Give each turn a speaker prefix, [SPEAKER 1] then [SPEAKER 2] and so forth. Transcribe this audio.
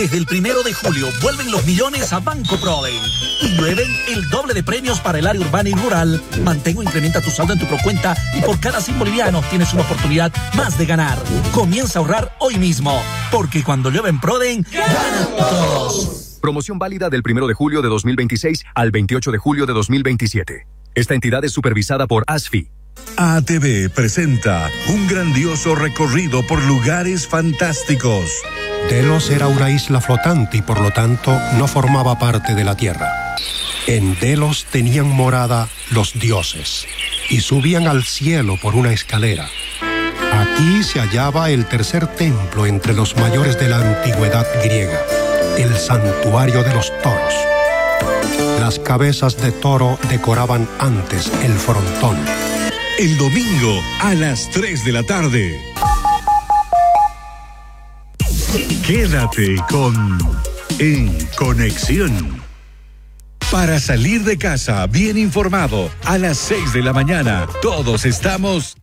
[SPEAKER 1] Desde el 1 de julio vuelven los millones a Banco Proden y llueven el doble de premios para el área urbana y rural. Mantén o incrementa tu saldo en tu Procuenta y por cada 100 bolivianos tienes una oportunidad más de ganar. Comienza a ahorrar hoy mismo, porque cuando llueve en Proden, ganan todos.
[SPEAKER 2] Promoción válida del 1 de julio de 2026 al 28 de julio de 2027. Esta entidad es supervisada por ASFI.
[SPEAKER 3] ATV presenta un grandioso recorrido por lugares fantásticos.
[SPEAKER 4] Delos era una isla flotante y por lo tanto no formaba parte de la tierra. En Delos tenían morada los dioses y subían al cielo por una escalera. Aquí se hallaba el tercer templo entre los mayores de la antigüedad griega, el santuario de los toros. Las cabezas de toro decoraban antes el frontón.
[SPEAKER 3] El domingo a las 3 de la tarde. Quédate con En Conexión. Para salir de casa bien informado, a las 6 de la mañana, todos estamos